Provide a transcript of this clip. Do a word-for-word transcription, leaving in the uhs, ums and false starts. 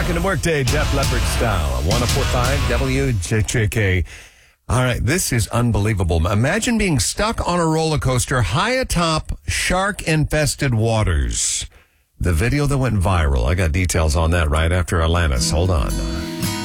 Welcome to Workday, Def Leppard style. one oh four point five W J J K. All right, this is unbelievable. Imagine being stuck on a roller coaster high atop shark-infested waters. The video that went viral. I got details on that right after Atlantis. Hold on.